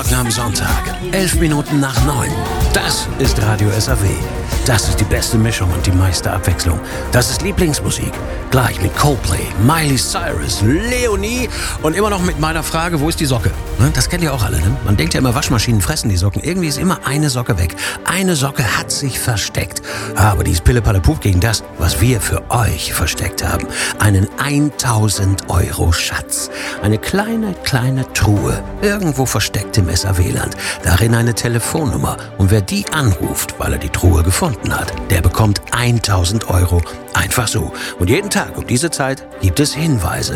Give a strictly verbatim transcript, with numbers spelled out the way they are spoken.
Morgen am Sonntag, elf Minuten nach neun. Das ist Radio S A W. Das ist die beste Mischung und die meiste Abwechslung. Das ist Lieblingsmusik. Gleich mit Coldplay, Miley Cyrus, Leonie und immer noch mit meiner Frage, wo ist die Socke? Das kennt ihr auch alle, ne? Man denkt ja immer, Waschmaschinen fressen die Socken. Irgendwie ist immer eine Socke weg. Eine Socke hat sich versteckt. Aber die ist Pille-Palle-Pup gegen das, was wir für euch versteckt haben. Einen tausend Euro Schatz. Eine kleine, kleine Truhe. Irgendwo versteckt im S A W-Land. Darin eine Telefonnummer. Und wer die anruft, weil er die Truhe gefunden hat, der bekommt tausend Euro. Einfach so. Und jeden Tag um diese Zeit gibt es Hinweise.